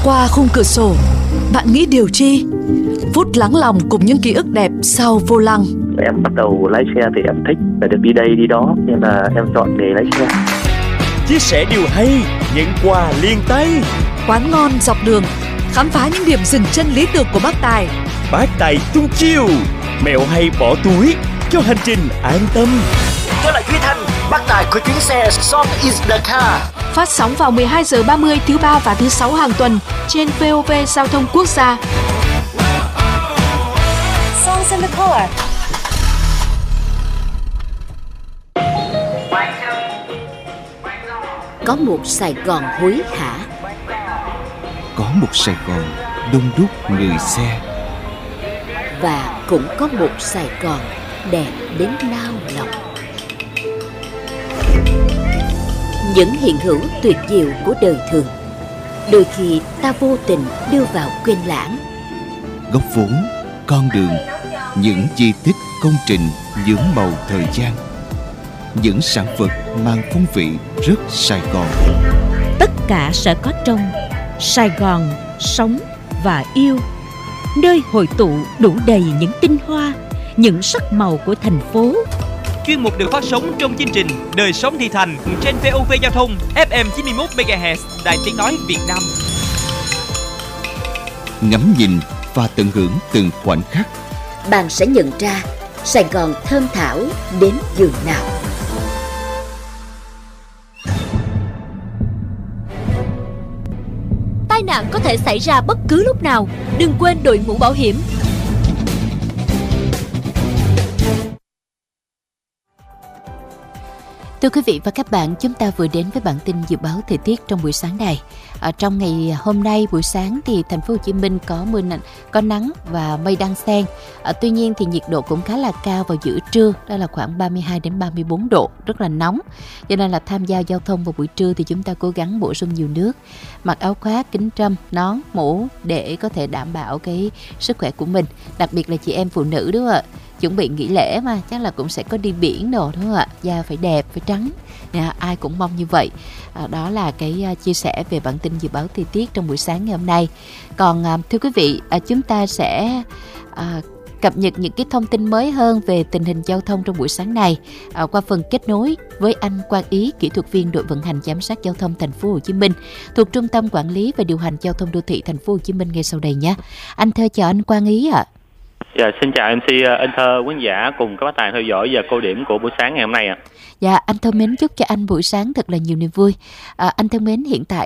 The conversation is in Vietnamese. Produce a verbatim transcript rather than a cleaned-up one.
Qua khung cửa sổ, bạn nghĩ điều chi? Phút lắng lòng cùng những ký ức đẹp sau vô lăng. Em bắt đầu lái xe thì em thích phải được đi đây đi đó, nên là em chọn nghề lái xe. Chia sẻ điều hay, nhận quà liền tay. Quán ngon dọc đường, khám phá những điểm dừng chân lý tưởng của bác Tài. Bác Tài tung chiêu, mẹo hay bỏ túi cho hành trình an tâm. Tôi là Duy Thanh, bác Tài của chuyến xe Song is the car. Phát sóng vào mười hai giờ ba mươi thứ ba và thứ sáu hàng tuần trên vê o vê Giao thông Quốc gia. Songs in the car. Có một Sài Gòn hối hả, có một Sài Gòn đông đúc người xe, và cũng có một Sài Gòn đẹp đến nao lòng. Những hiện hữu tuyệt diệu của đời thường, đôi khi ta vô tình đưa vào quên lãng. Góc vốn, con đường, những di tích công trình nhuốm màu thời gian, những sản vật mang phong vị rất Sài Gòn. Tất cả sẽ có trong Sài Gòn sống và yêu, nơi hội tụ đủ đầy những tinh hoa, những sắc màu của thành phố. Chuyên mục được phát sóng trong chương trình Đời sống thị thành trên vê o vê Giao thông ép em chín mươi mốt mê ga héc Đài Tiếng nói Việt Nam. Ngắm nhìn và tận hưởng từng khoảnh khắc, Bạn sẽ nhận ra Sài Gòn thơm thảo đến giường nào. Tai nạn có thể xảy ra bất cứ lúc nào, đừng quên đội mũ bảo hiểm. Thưa quý vị và các bạn, chúng ta vừa đến với bản tin dự báo thời tiết trong buổi sáng này. Ở trong ngày hôm nay buổi sáng thì thành phố Hồ Chí Minh có mưa nắng, có nắng và mây đan xen. À, tuy nhiên thì nhiệt độ cũng khá là cao vào giữa trưa, đó là khoảng ba mươi hai đến ba mươi bốn độ, rất là nóng. Cho nên là tham gia giao thông vào buổi trưa thì chúng ta cố gắng bổ sung nhiều nước, mặc áo khoác, kính râm, nón, mũ để có thể đảm bảo cái sức khỏe của mình. Đặc biệt là chị em phụ nữ, đúng không ạ? Chuẩn bị nghỉ lễ mà chắc là cũng sẽ có đi biển đồ, đúng không ạ? Da phải đẹp, phải trắng. Nè, ai cũng mong như vậy. À, đó là cái uh, chia sẻ về bản tin dự báo thời tiết trong buổi sáng ngày hôm nay. Còn uh, thưa quý vị, uh, chúng ta sẽ uh, cập nhật những cái thông tin mới hơn về tình hình giao thông trong buổi sáng này uh, qua phần kết nối với anh Quang Ý, kỹ thuật viên đội vận hành giám sát giao thông thành phố Hồ Chí Minh thuộc Trung tâm Quản lý và Điều hành Giao thông Đô thị thành phố Hồ Chí Minh ngay sau đây nhé. Anh Thơ chào anh Quang Ý ạ. À. Dạ, xin chào em xê Anh Thơ, quý giả cùng các bác tài theo dõi giờ câu điểm của buổi sáng ngày hôm nay ạ. Dạ, anh thân mến, chúc cho anh buổi sáng thật là nhiều niềm vui. À, anh thân mến, hiện tại